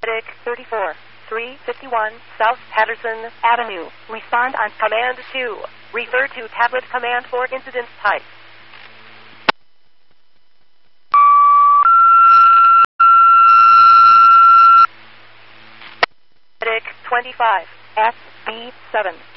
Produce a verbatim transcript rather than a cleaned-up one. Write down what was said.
Medic thirty-four, three fifty-one South Patterson Avenue. Respond on Command two. Refer to tablet command for incident type. Medic twenty-five, S B seven.